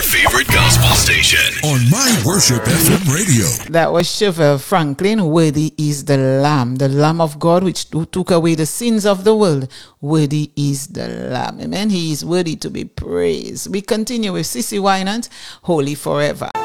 favorite gospel station on My Worship FM radio. That was Chevelle Franklin. Worthy is the Lamb of God, which took away the sins of the world. Worthy is the Lamb. Amen. He is worthy to be praised. We continue with Cece Winans, Holy Forever.